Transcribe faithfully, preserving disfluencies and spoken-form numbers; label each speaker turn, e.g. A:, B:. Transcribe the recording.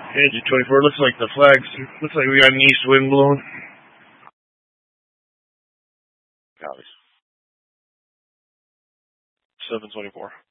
A: Engine twenty-four, looks like the flags, looks like we got an east wind blowing.
B: Copies. seven twenty-four.